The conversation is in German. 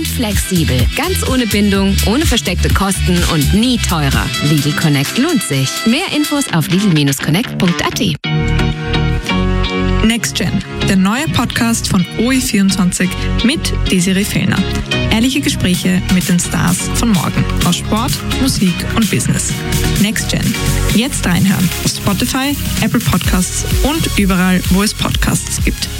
Flexibel, ganz ohne Bindung, ohne versteckte Kosten und nie teurer. Lidl Connect lohnt sich. Mehr Infos auf lidl-connect.at. Next Gen, der neue Podcast von OE24 mit Desiree Fellner. Ehrliche Gespräche mit den Stars von morgen aus Sport, Musik und Business. Next Gen. Jetzt reinhören auf Spotify, Apple Podcasts und überall, wo es Podcasts gibt.